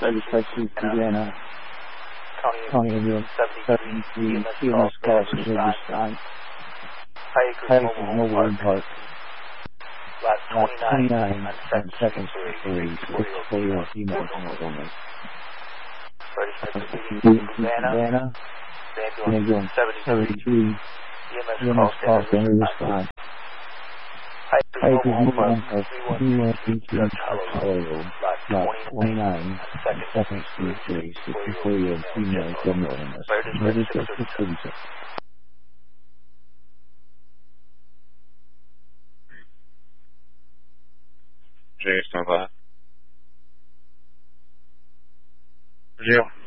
36 Indiana. County Ambulance 73, EMS call to respond. Highacres Mobile Home Park. Lot 29 on 2nd Street, 641 female only. 36 Indiana. Ambulance 73, EMS call to respond. Highacres Mobile Home Park, 313 Hollow, Lot 29 on 2nd Street, 641 female illness. Register 636. Jay, stand by. Jill.